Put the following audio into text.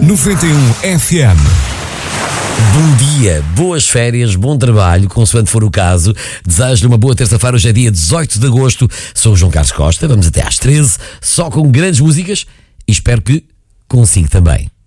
91 FM. Bom dia, boas férias, bom trabalho, consoante for o caso. Desejo-lhe uma boa terça-feira, hoje é dia 18 de agosto. Sou o João Carlos Costa, vamos até às 13, só com grandes músicas e espero que consiga também.